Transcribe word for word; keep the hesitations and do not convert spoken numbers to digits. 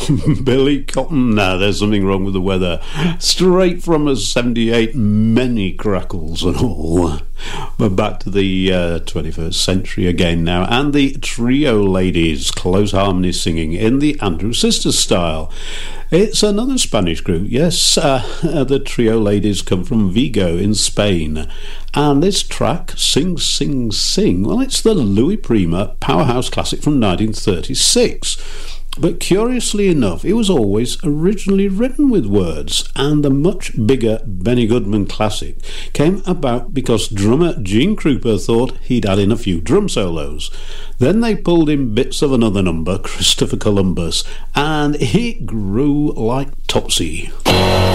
Billy Cotton. Now, there's something wrong with the weather. Straight from a seventy-eight, many crackles and all. But back to the uh, twenty-first century again now, and the Trio Ladies, close harmony singing in the Andrew Sisters style. It's another Spanish group, yes. Uh, the Trio Ladies come from Vigo in Spain, and this track, Sing Sing Sing, well, it's the Louis Prima powerhouse classic from nineteen thirty-six. But curiously enough, it was always originally written with words, and the much bigger Benny Goodman classic came about because drummer Gene Krupa thought he'd add in a few drum solos. Then they pulled in bits of another number, Christopher Columbus, and it grew like Topsy.